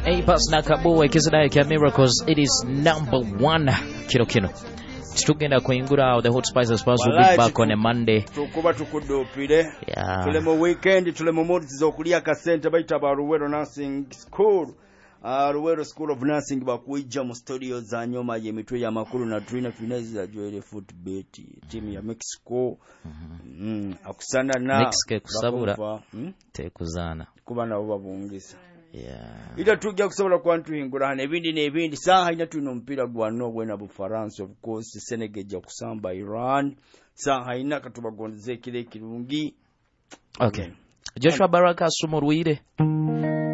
A-Pass Nakaboe Kizadai Kia Miracles. It is number 1 kino. Tugenda kuingura the Hot Spices Buzz will be back on a Monday. Tukuba tukudupire. Yeah. Tule mu weekend, tule mu mood zokulia ka center bayita ba Ruwero Nursing School. Ruwero School of Nursing bakuija mu studio za nyoma ye mitwe ya makuru na Trina Finesse za Joel Football team ya Mexico. Akusana na Mexico kusabura tekuzana. Kuba nabo babungisa. Yeah. Ila tujja kusobola kwantuyingura n'ebindi saha ina tuno mpira gwano gwena Bufaransa of course Senegal ja kusamba Iran saha ina katubagondeze kile kirungi. Okay. Joshua Baraka sumurwire.